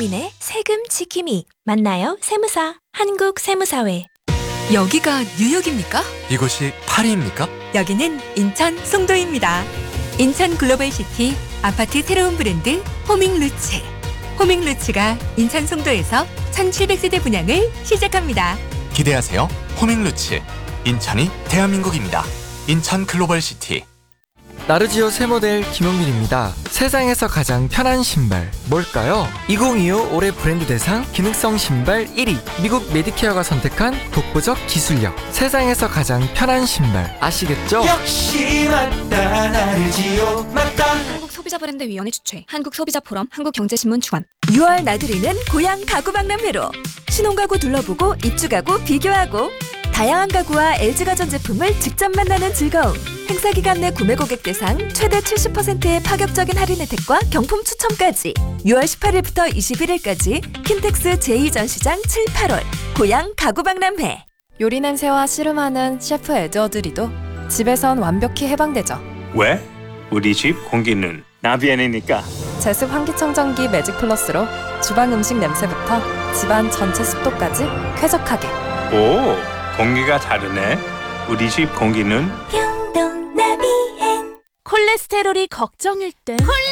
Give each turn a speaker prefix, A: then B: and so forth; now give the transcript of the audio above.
A: 국민의 세금 지킴이. 만나요 세무사. 한국세무사회.
B: 여기가 뉴욕입니까?
C: 이곳이 파리입니까?
B: 여기는 인천 송도입니다. 인천 글로벌시티 아파트 새로운 브랜드 호밍루츠. 호밍루츠가 인천 송도에서 1700세대 분양을 시작합니다.
C: 기대하세요. 호밍루츠. 인천이 대한민국입니다. 인천 글로벌시티.
D: 나르지오 새 모델 김용민입니다. 세상에서 가장 편한 신발 뭘까요? 2025 올해 브랜드 대상 기능성 신발 1위, 미국 메디케어가 선택한 독보적 기술력. 세상에서 가장 편한 신발 아시겠죠?
E: 역시 맞다, 나르지오 맞다.
F: 한국소비자브랜드위원회 주최, 한국소비자포럼, 한국경제신문 주관.
A: 6월 나들이는 고향 가구박람회로 신혼가구 둘러보고 입주가구 비교하고 다양한 가구와 LG가전 제품을 직접 만나는 즐거움. 행사기간 내 구매 고객 대상 최대 70%의 파격적인 할인 혜택과 경품 추첨까지 6월 18일부터 21일까지 킨텍스 제2전시장 7, 8월 고향 가구박람회.
G: 요리 냄새와 씨름하는 셰프 에드워드리도 집에선 완벽히 해방되죠.
H: 왜? 우리 집 공기는 나비엔이니까.
G: 제습 환기청정기 매직 플러스로 주방 음식 냄새부터 집안 전체 습도까지 쾌적하게.
H: 오, 공기가 다르네. 우리 집 공기는
A: 콜레스테롤이 걱정일 땐